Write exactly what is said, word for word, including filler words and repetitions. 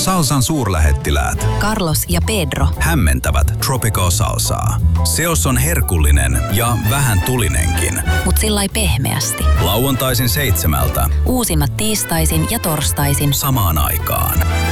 Salsan suurlähettiläät Carlos ja Pedro hämmentävät Tropical Salsaa. Seos on herkullinen ja vähän tulinenkin. mut sillai pehmeästi. Lauantaisin seitsemältä. Uusimmat tiistaisin ja torstaisin Samaan aikaan.